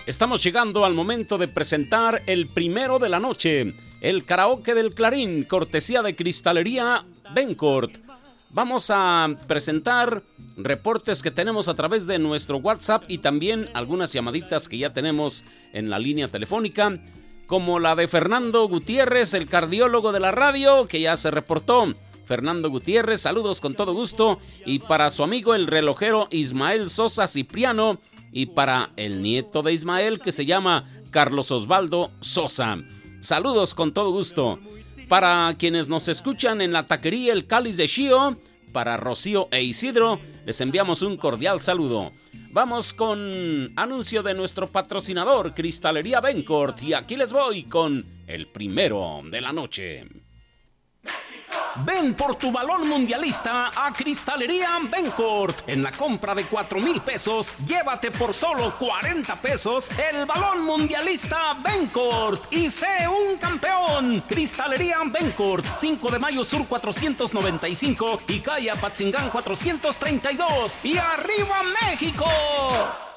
Estamos llegando al momento de presentar el primero de la noche, el karaoke del Clarín, cortesía de Cristalería Bencourt. Vamos a presentar reportes que tenemos a través de nuestro WhatsApp y también algunas llamaditas que ya tenemos en la línea telefónica, como la de Fernando Gutiérrez, el cardiólogo de la radio, que ya se reportó. Fernando Gutiérrez, saludos con todo gusto. Y para su amigo el relojero Ismael Sosa Cipriano, y para el nieto de Ismael, que se llama Carlos Osvaldo Sosa. Saludos con todo gusto. Para quienes nos escuchan en la taquería El Cáliz de Chío, para Rocío e Isidro, les enviamos un cordial saludo. Vamos con anuncio de nuestro patrocinador, Cristalería Bencourt, y aquí les voy con el primero de la noche. Ven por tu balón mundialista a Cristalería Bencourt. En la compra de 4,000 pesos, llévate por solo 40 pesos el balón mundialista Bencourt y sé un campeón. Cristalería Bencourt, 5 de mayo sur 495 y calle Apatzingán 432. ¡Y arriba México!